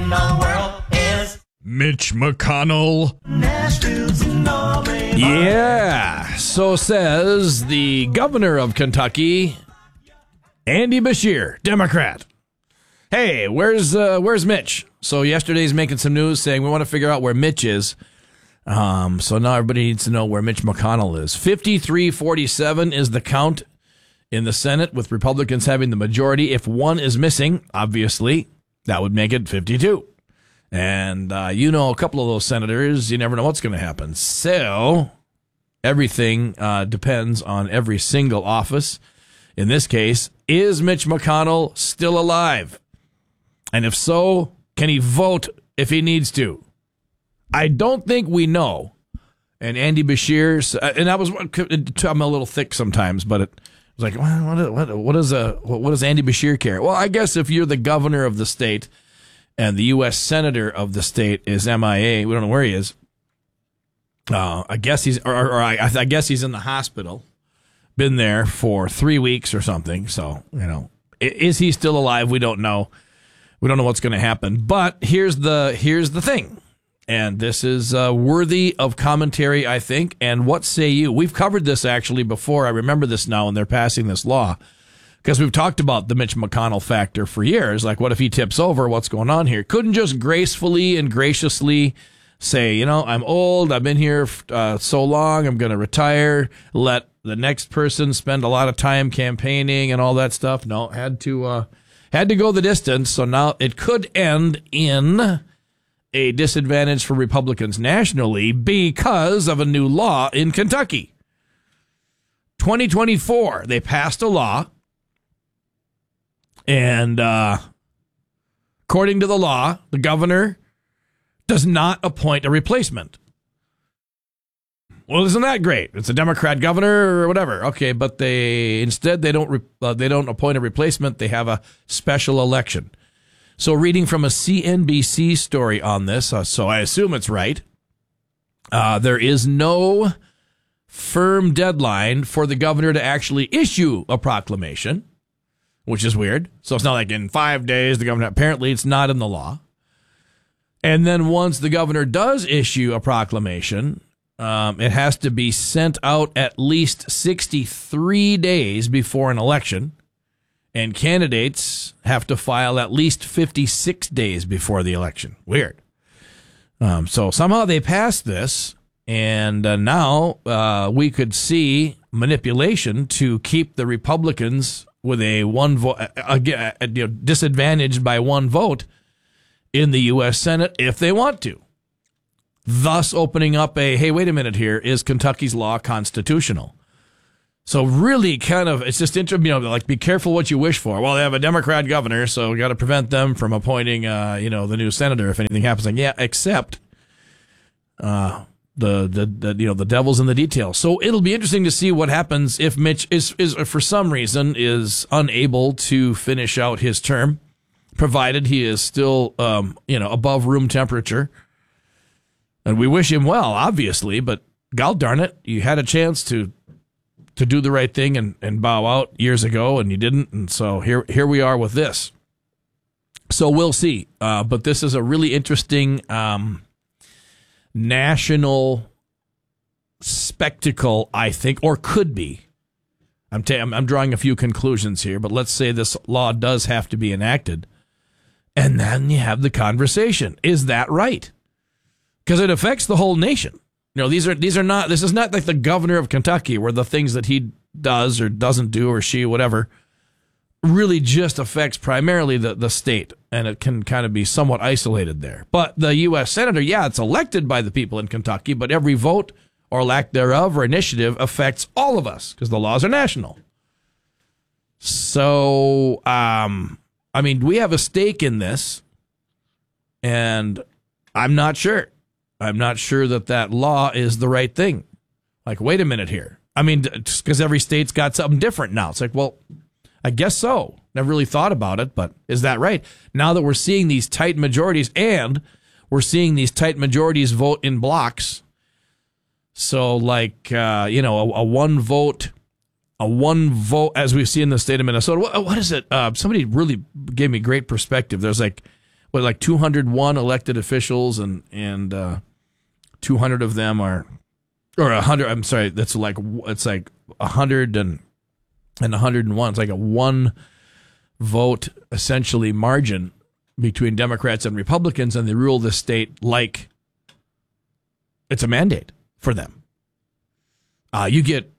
in the world is Mitch McConnell. Nashville's only Yeah, so says the governor of Kentucky, Andy Beshear, Democrat. Hey, where's Mitch? So yesterday's making some news saying we want to figure out where Mitch is. So now everybody needs to know where Mitch McConnell is. 53-47 is the count in the Senate, with Republicans having the majority. If one is missing, obviously, that would make it 52. And a couple of those senators, you never know what's going to happen. So everything depends on every single office. In this case, is Mitch McConnell still alive? And if so, can he vote if he needs to? I don't think we know. And Andy Beshear, I'm a little thick sometimes, but it was like, what does Andy Beshear care? Well, I guess if you're the governor of the state and the U.S. senator of the state is MIA, we don't know where he is. I guess he's in the hospital, been there for 3 weeks or something. So, is he still alive? We don't know. We don't know what's going to happen. But here's the thing. And this is worthy of commentary, I think. And what say you? We've covered this actually before. I remember this now when they're passing this law, because we've talked about the Mitch McConnell factor for years. Like, what if he tips over? What's going on here? Couldn't just gracefully and graciously say, I'm old. I've been here so long. I'm going to retire. Let the next person spend a lot of time campaigning and all that stuff. No, had to go the distance. So now it could end in a disadvantage for Republicans nationally because of a new law in Kentucky. 2024, they passed a law, and according to the law, the governor does not appoint a replacement. Well, isn't that great? It's a Democrat governor or whatever. Okay, but they don't appoint a replacement. They have a special election. So reading from a CNBC story on this, so I assume it's right, there is no firm deadline for the governor to actually issue a proclamation, which is weird. So it's not like in 5 days the governor, apparently it's not in the law. And then once the governor does issue a proclamation, it has to be sent out at least 63 days before an election. And candidates have to file at least 56 days before the election. Weird. So somehow they passed this, and now we could see manipulation to keep the Republicans with a one vote, disadvantaged by one vote in the U.S. Senate if they want to. Thus opening up hey, wait a minute here, is Kentucky's law constitutional? So really it's just like be careful what you wish for. Well, they have a Democrat governor, so we got to prevent them from appointing, the new senator if anything happens. Like, yeah, except the devil's in the details. So it'll be interesting to see what happens if Mitch is for some reason is unable to finish out his term, provided he is still, above room temperature. And we wish him well, obviously, but God darn it, you had a chance to do the right thing and bow out years ago, and you didn't. And so here we are with this. So we'll see. But this is a really interesting national spectacle, I think, or could be. I'm drawing a few conclusions here, but let's say this law does have to be enacted. And then you have the conversation. Is that right? Because it affects the whole nation. This is not like the governor of Kentucky where the things that he does or doesn't do or she, whatever, really just affects primarily the state. And it can kind of be somewhat isolated there. But the U.S. senator, it's elected by the people in Kentucky, but every vote or lack thereof or initiative affects all of us because the laws are national. So, we have a stake in this, and I'm not sure. I'm not sure that law is the right thing. Like, wait a minute here. Just because every state's got something different now. It's like, well, I guess so. Never really thought about it, but is that right? Now that we're seeing these tight majorities, and we're seeing these tight majorities vote in blocks. So, like, a one vote, as we see in the state of Minnesota. What is it? Somebody really gave me great perspective. There's like, like 201 elected officials, and 200 of them are, or 100. I'm sorry, it's like 100 and 101. It's like a one vote essentially margin between Democrats and Republicans, and they rule the state like it's a mandate for them. You get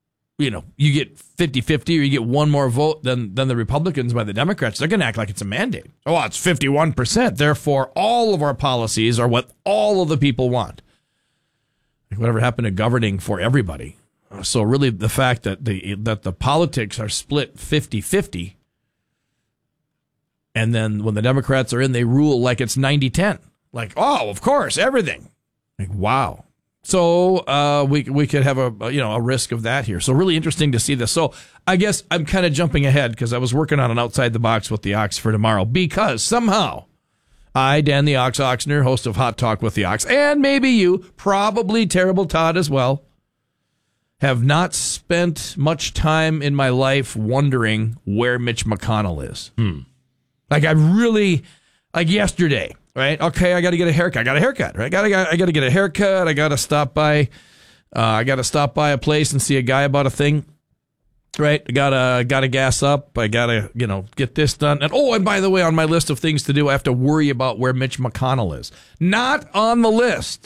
50-50, or you get one more vote than the Republicans by the Democrats. They're going to act like it's a mandate. Oh, it's 51%. Therefore, all of our policies are what all of the people want. Like whatever happened to governing for everybody? So really, the fact that the politics are split 50-50, and then when the Democrats are in, they rule like it's 90-10. Like, oh, of course, everything. Like, wow. So we could have a risk of that here. So really interesting to see this. So I guess I'm kind of jumping ahead because I was working on an Outside the Box with the Ox for tomorrow, because somehow I, Dan the Ox Oxner, host of Hot Talk with the Ox, and maybe you, probably Terrible Todd as well, have not spent much time in my life wondering where Mitch McConnell is. Like I really, like yesterday, right? Okay, I got to get a haircut. I got a haircut, right? I got to get a haircut. I got to stop by. I got to stop by a place and see a guy about a thing, right? I got to gas up. I got to get this done. And by the way, on my list of things to do, I have to worry about where Mitch McConnell is. Not on the list,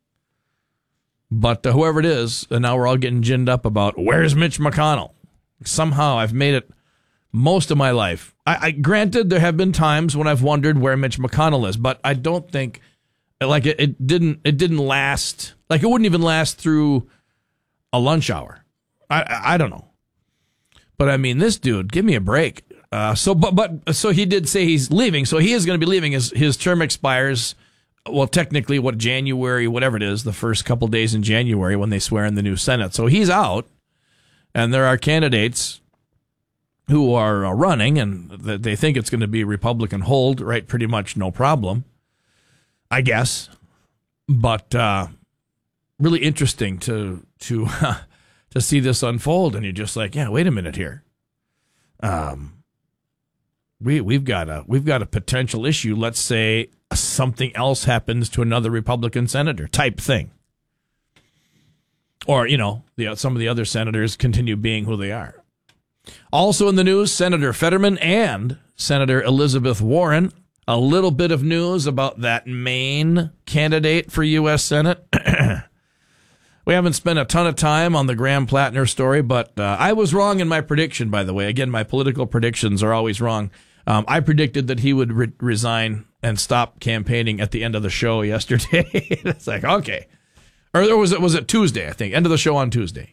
but whoever it is, and now we're all getting ginned up about where's Mitch McConnell. Somehow I've made it most of my life. I granted there have been times when I've wondered where Mitch McConnell is, but I don't think like it didn't last. Like it wouldn't even last through a lunch hour. I don't know, but I mean this dude, give me a break. So he did say he's leaving. So he is going to be leaving. His term expires. Well, technically, January, whatever it is, the first couple days in January when they swear in the new Senate. So he's out, and there are candidates who are running, and they think it's going to be Republican hold, right? Pretty much no problem, I guess. But really interesting to see this unfold, and you're just like, yeah, wait a minute here. We've got a potential issue. Let's say something else happens to another Republican senator type thing, or some of the other senators continue being who they are. Also in the news, Senator Fetterman and Senator Elizabeth Warren. A little bit of news about that Maine candidate for U.S. Senate. We haven't spent a ton of time on the Graham Plattner story, but I was wrong in my prediction, by the way. Again, my political predictions are always wrong. I predicted that he would resign and stop campaigning at the end of the show yesterday. It's like, okay. Or was it Tuesday, I think. End of the show on Tuesday.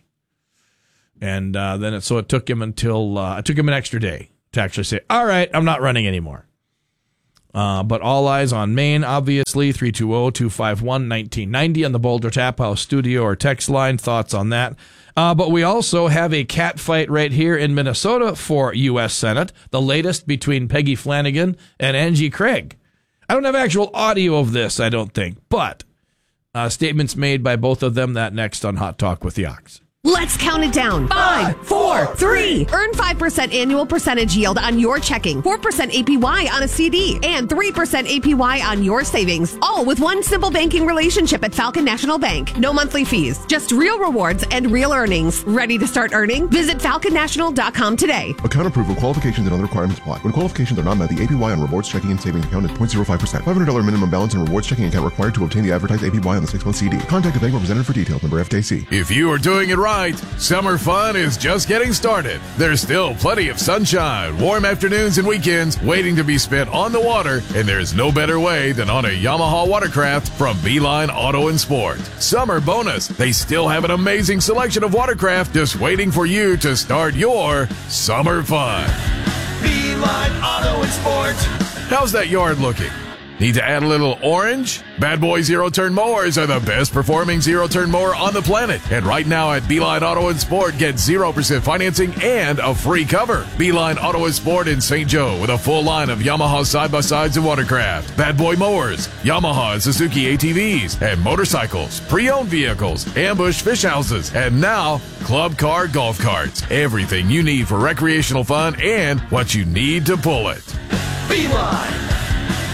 And then it took him an extra day to actually say, all right, I'm not running anymore. But all eyes on Maine, obviously, 320-251-1990 on the Boulder Tap House studio or text line. Thoughts on that? But we also have a cat fight right here in Minnesota for U.S. Senate, the latest between Peggy Flanagan and Angie Craig. I don't have actual audio of this, I don't think, but statements made by both of them. That next on Hot Talk with the Ox. Let's count it down. 5, 4, 3. Earn 5% annual percentage yield on your checking, 4% APY on a CD, and 3% APY on your savings. All with one simple banking relationship at Falcon National Bank. No monthly fees, just real rewards and real earnings. Ready to start earning? Visit falconnational.com today. Account approval, qualifications, and other requirements apply. When qualifications are not met, the APY on rewards checking and savings account is 0.05%. $500 minimum balance and rewards checking account required to obtain the advertised APY on the 6-month CD. Contact a bank representative for details. Member FDIC. If you are doing it right, summer fun is just getting started. There's still plenty of sunshine, warm afternoons and weekends waiting to be spent on the water, and there's no better way than on a Yamaha watercraft from Beeline Auto and Sport. Summer bonus, they still have an amazing selection of watercraft just waiting for you to start your summer fun. Beeline Auto and Sport. How's that yard looking? Need to add a little orange? Bad Boy zero-turn mowers are the best performing zero-turn mower on the planet. And right now at Beeline Auto and Sport, get 0% financing and a free cover. Beeline Auto and Sport in St. Joe with a full line of Yamaha side-by-sides and watercraft, Bad Boy mowers, Yamaha and Suzuki ATVs, and motorcycles, pre-owned vehicles, ambush fish houses, and now club car golf carts. Everything you need for recreational fun and what you need to pull it. Beeline.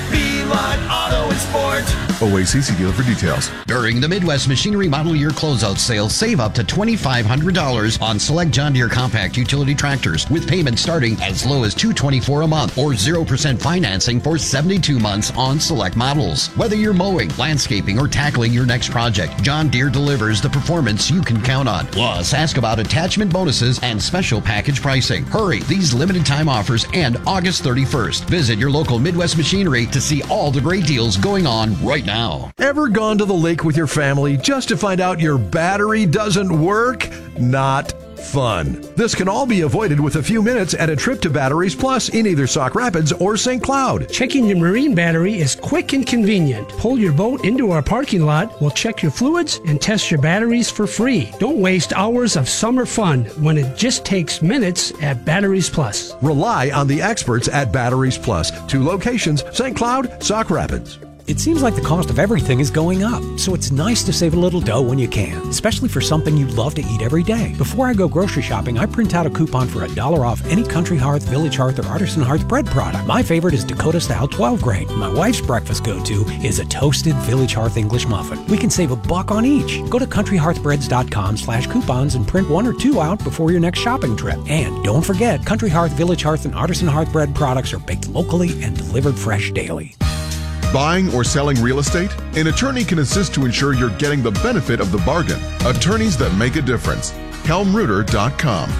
Beeline Auto and Sport. OACC dealer for details. During the Midwest Machinery Model Year Closeout Sale, save up to $2,500 on select John Deere compact utility tractors with payments starting as low as $224 a month or 0% financing for 72 months on select models. Whether you're mowing, landscaping, or tackling your next project, John Deere delivers the performance you can count on. Plus, ask about attachment bonuses and special package pricing. Hurry, these limited time offers end August 31st. Visit your local Midwest Machinery to see all the great deals going on right now. Ever gone to the lake with your family just to find out your battery doesn't work? Not fun. This can all be avoided with a few minutes at a trip to Batteries Plus in either Sauk Rapids or St. Cloud. Checking your marine battery is quick and convenient. Pull your boat into our parking lot, we'll check your fluids and test your batteries for free. Don't waste hours of summer fun when it just takes minutes at Batteries Plus. Rely on the experts at Batteries Plus. 2 locations, St. Cloud, Sauk Rapids. It seems like the cost of everything is going up, so it's nice to save a little dough when you can, especially for something you love to eat every day. Before I go grocery shopping, I print out a coupon for $1 off any Country Hearth, Village Hearth, or Artisan Hearth bread product. My favorite is Dakota Style 12 grain. My wife's breakfast go-to is a toasted Village Hearth English muffin. We can save $1 on each. Go to countryhearthbreads.com/coupons and print 1 or 2 out before your next shopping trip. And don't forget, Country Hearth, Village Hearth, and Artisan Hearth bread products are baked locally and delivered fresh daily. Buying or selling real estate? An attorney can assist to ensure you're getting the benefit of the bargain. Attorneys that make a difference. HelmReuter.com.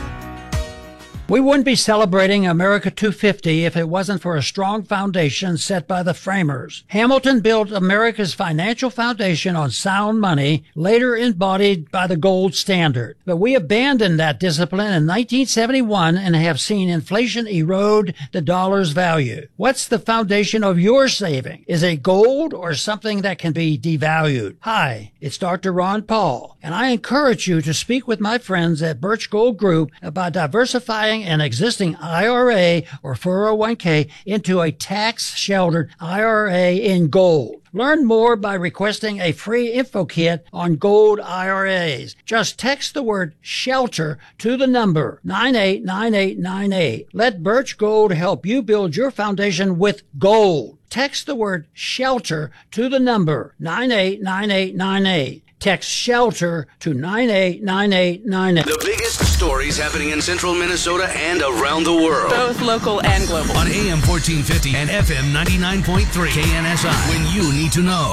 We wouldn't be celebrating America 250 if it wasn't for a strong foundation set by the framers. Hamilton built America's financial foundation on sound money, later embodied by the gold standard. But we abandoned that discipline in 1971 and have seen inflation erode the dollar's value. What's the foundation of your saving? Is it gold or something that can be devalued? Hi, it's Dr. Ron Paul, and I encourage you to speak with my friends at Birch Gold Group about diversifying an existing IRA or 401k into a tax-sheltered IRA in gold. Learn more by requesting a free info kit on gold IRAs. Just text the word SHELTER to the number 989898. Let Birch Gold help you build your foundation with gold. Text the word SHELTER to the number 989898. Text SHELTER to 989898. The biggest stories happening in central Minnesota and around the world. Both local and global. On AM 1450 and FM 99.3 KNSI. When you need to know.